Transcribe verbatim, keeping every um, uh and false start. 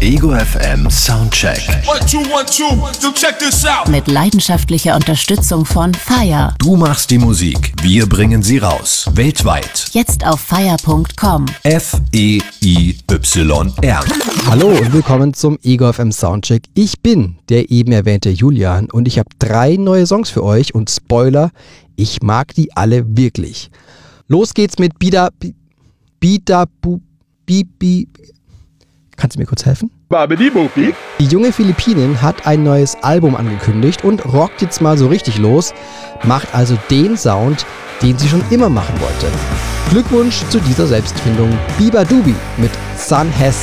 Ego F M Soundcheck. One, two, one, two. So check this out. Mit leidenschaftlicher Unterstützung von Fire. Du machst die Musik, wir bringen sie raus. Weltweit. Jetzt auf fire punkt com. F E I Y R. Hallo und willkommen zum Ego F M Soundcheck. Ich bin der eben erwähnte Julian und ich habe drei neue Songs für euch und Spoiler, ich mag die alle wirklich. Los geht's mit Bida... Bida... Bibi... Kannst du mir kurz helfen? Die junge Philippinin hat ein neues Album angekündigt und rockt jetzt mal so richtig los, macht also den Sound, den sie schon immer machen wollte. Glückwunsch zu dieser Selbstfindung. Biba Dubi mit Sun Has